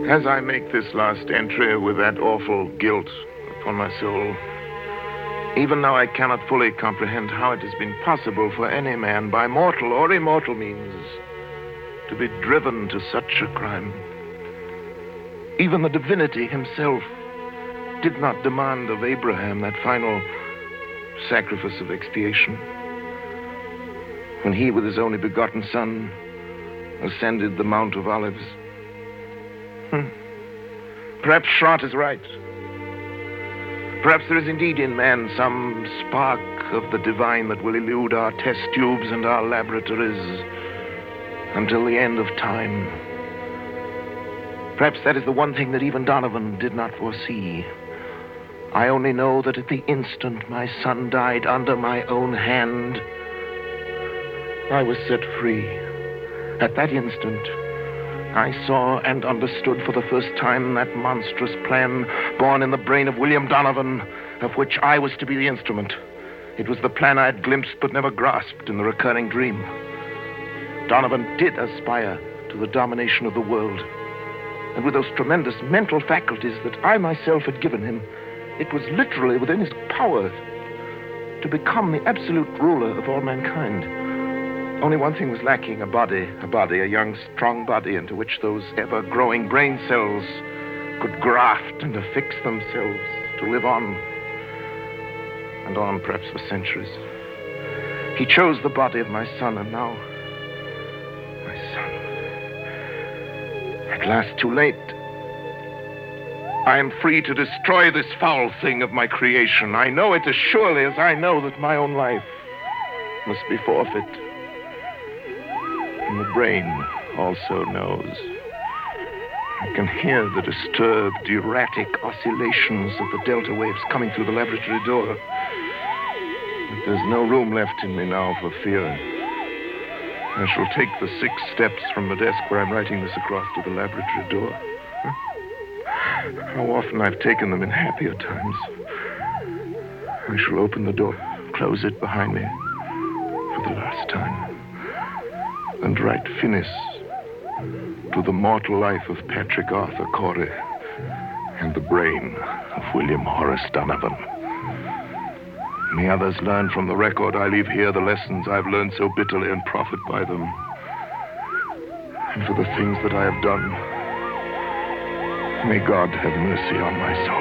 As I make this last entry with that awful guilt upon my soul, even now I cannot fully comprehend how it has been possible for any man, by mortal or immortal means, to be driven to such a crime. Even the divinity himself did not demand of Abraham that final sacrifice of expiation when he, with his only begotten son, ascended the Mount of Olives. Perhaps Schrott is right. Perhaps there is indeed in man some spark of the divine that will elude our test tubes and our laboratories until the end of time. Perhaps that is the one thing that even Donovan did not foresee. I only know that at the instant my son died under my own hand, I was set free. At that instant, I saw and understood for the first time that monstrous plan born in the brain of William Donovan, of which I was to be the instrument. It was the plan I had glimpsed but never grasped in the recurring dream. Donovan did aspire to the domination of the world, and with those tremendous mental faculties that I myself had given him, it was literally within his power to become the absolute ruler of all mankind. Only one thing was lacking, a young, strong body into which those ever-growing brain cells could graft and affix themselves to live on, and on perhaps for centuries. He chose the body of my son, and now, my son, at last too late. I am free to destroy this foul thing of my creation. I know it as surely as I know that my own life must be forfeit. And the brain also knows. I can hear the disturbed, erratic oscillations of the delta waves coming through the laboratory door. But there's no room left in me now for fear. I shall take the 6 steps from the desk where I'm writing this across to the laboratory door. How often I've taken them in happier times. I shall open the door, close it behind me for the last time, and write finis to the mortal life of Patrick Arthur Corey and the brain of William Horace Donovan. May others learn from the record I leave here the lessons I've learned so bitterly and profit by them. And for the things that I have done, may God have mercy on my soul.